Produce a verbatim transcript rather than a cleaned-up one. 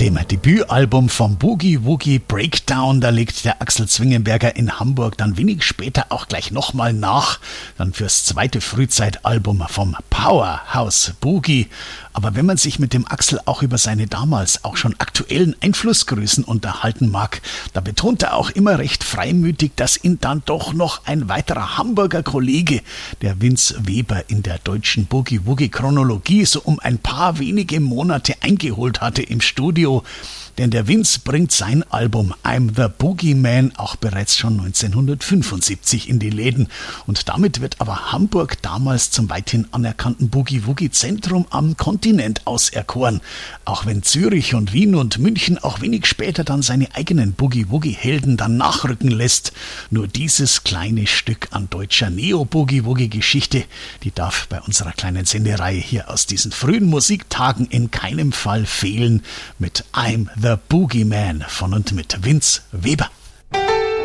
dem Debütalbum vom Boogie Woogie Breakdown, da legt der Axel Zwingenberger in Hamburg dann wenig später auch gleich nochmal nach, dann fürs zweite Frühzeitalbum vom Powerhouse Boogie. Aber wenn man sich mit dem Axel auch über seine damals auch schon aktuellen Einflussgrößen unterhalten mag, da betont er auch immer recht freimütig, dass ihn dann doch noch ein weiterer Hamburger Kollege, der Vince Weber, in der deutschen Boogie-Woogie-Chronologie so um ein paar wenige Monate eingeholt hatte im Studio. Denn der Vince bringt sein Album I'm the Boogeyman auch bereits schon neunzehnhundertfünfundsiebzig in die Läden. Und damit wird aber Hamburg damals zum weithin anerkannten Boogie-Woogie-Zentrum am Kontinent auserkoren. Auch wenn Zürich und Wien und München auch wenig später dann seine eigenen Boogie-Woogie-Helden dann nachrücken lässt. Nur dieses kleine Stück an deutscher Neo-Boogie-Woogie-Geschichte, die darf bei unserer kleinen Sendereihe hier aus diesen frühen Musiktagen in keinem Fall fehlen mit I'm the The Boogeyman von und mit Vince Weber.